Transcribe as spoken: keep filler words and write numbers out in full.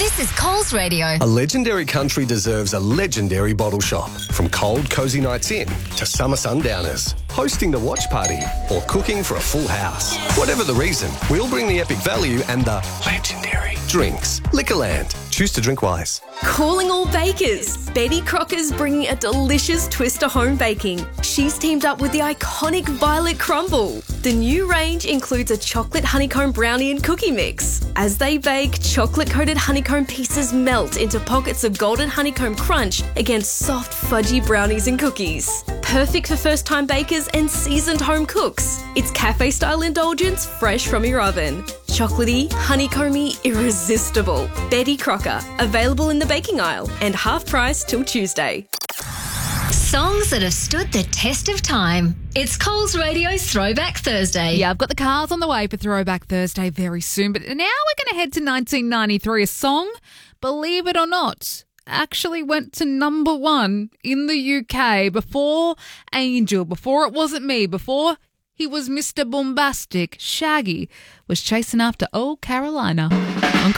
This is Coles Radio. A legendary country deserves a legendary bottle shop. From cold, cosy nights in to summer sundowners, hosting the watch party or cooking for a full house. Whatever the reason, we'll bring the epic value and the legendary drinks. Liquorland. Choose to drink wise. Calling all bakers. Betty Crocker's bringing a delicious twist to home baking. She's teamed up with the iconic Violet Crumble. The new range includes a chocolate honeycomb brownie and cookie mix. As they bake, chocolate-coated honeycomb pieces melt into pockets of golden honeycomb crunch against soft, fudgy brownies and cookies. Perfect for first-time bakers and seasoned home cooks. It's cafe-style indulgence fresh from your oven. Chocolatey, honeycomby, irresistible. Betty Crocker. Available in the baking aisle and half price till Tuesday. Songs that have stood the test of time. It's Coles Radio's Throwback Thursday. Yeah, I've got the cars on the way for Throwback Thursday very soon. But now we're going to head to nineteen ninety-three. A song, believe it or not, actually went to number one in the U K before Angel, before It Wasn't Me, before he was Mister Bombastic. Shaggy was chasing after Old Carolina. On